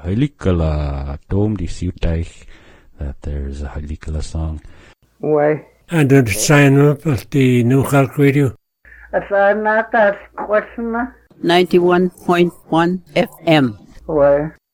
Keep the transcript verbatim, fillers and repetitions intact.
Heiligala Dom die Siuteich, that there's a Heiligala song. Why? And the sign up at the New York Radio. If I'm not that question, ninety-one point one F M. why?